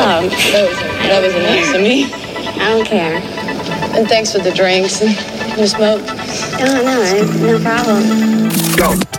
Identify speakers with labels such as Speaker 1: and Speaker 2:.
Speaker 1: That was nice of me.
Speaker 2: I don't care.
Speaker 1: And thanks for the drinks and the smoke.
Speaker 2: No problem.
Speaker 3: Go.